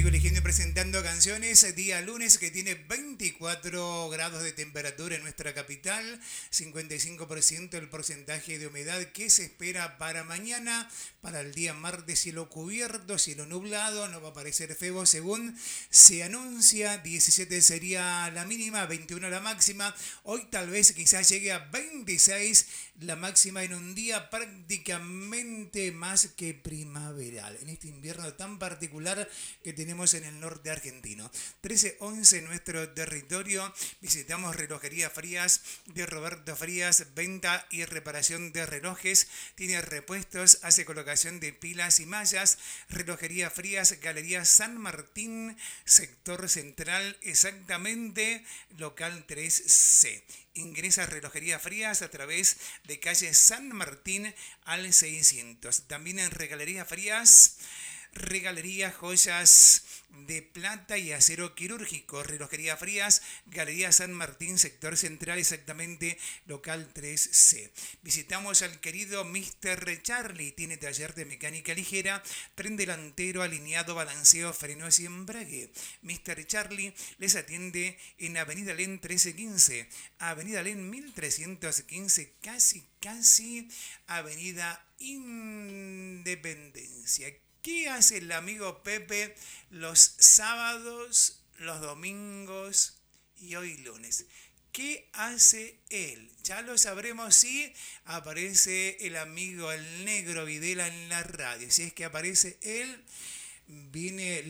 Eligiendo y presentando canciones, día lunes que tiene 24 grados de temperatura en nuestra capital, 55% el porcentaje de humedad que se espera para mañana, para el día martes cielo cubierto, cielo nublado, no va a aparecer febo según se anuncia, 17 sería la mínima, 21 la máxima, hoy tal vez quizás llegue a 26 la máxima en un día prácticamente más que primaveral, en este invierno tan particular que tenemos en el norte argentino. 13:11 nuestro territorio, visitamos Relojería Frías de Roberto Frías, venta y reparación de relojes, tiene repuestos, hace colocación de pilas y mallas. Relojería Frías, Galería San Martín, sector central, exactamente, local 3C. Ingresa a Relojería Frías a través de calle San Martín al 600. También en Regalería Frías, regalería joyas de plata y acero quirúrgico. Relojería Frías, Galería San Martín, sector central, exactamente, local 3C. Visitamos al querido Mr. Charlie. Tiene taller de mecánica ligera, tren delantero, alineado, balanceo, frenos y embrague. Mr. Charlie les atiende en Avenida Len 1315, Avenida Len 1315, casi Avenida Independencia. ¿Qué hace el amigo Pepe los sábados, los domingos y hoy lunes? ¿Qué hace él? Ya lo sabremos si aparece el amigo el negro Videla en la radio. Si es que aparece él, viene